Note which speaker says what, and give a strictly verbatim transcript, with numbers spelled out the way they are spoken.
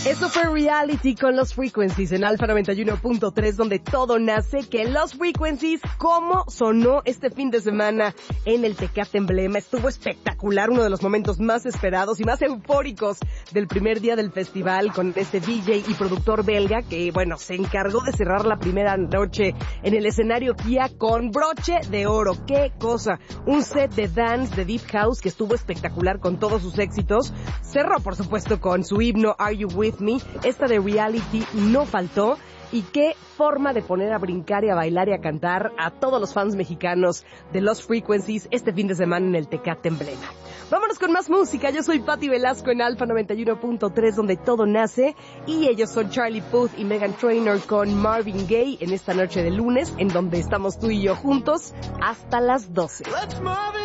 Speaker 1: Eso fue Reality con Lost Frequencies en Alfa noventa y uno punto tres, donde todo nace. Que Lost Frequencies, ¿cómo sonó este fin de semana en el Tecate Emblema? Estuvo espectacular, uno de los momentos más esperados y más eufóricos del primer día del festival, con este D J y productor belga que, bueno, se encargó de cerrar la primera noche en el escenario Kia con broche de oro. ¡Qué cosa! Un set de dance, de deep house, que estuvo espectacular con todos sus éxitos. Cerró, por supuesto, con su himno Are You With Me. Esta de Reality no faltó. Y qué forma de poner a brincar y a bailar y a cantar a todos los fans mexicanos de Lost Frequencies este fin de semana en el Tecate Emblema. Vámonos con más música. Yo soy Patti Velasco en Alfa noventa y uno punto tres, donde todo nace. Y ellos son Charlie Puth y Meghan Trainor con Marvin Gaye en esta noche de lunes, en donde estamos tú y yo juntos hasta las doce.